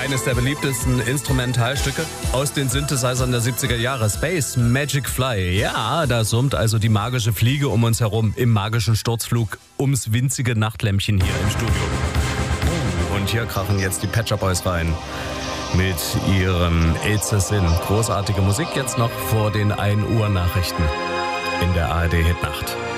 Eines der beliebtesten Instrumentalstücke aus den Synthesizern der 70er Jahre. Space Magic Fly. Ja, da summt also die magische Fliege um uns herum im magischen Sturzflug ums winzige Nachtlämpchen hier im Studio. Und hier krachen jetzt die Pet Shop Boys rein mit ihrem It's a Sin. Großartige Musik jetzt noch vor den 1 Uhr Nachrichten in der ARD Hitnacht.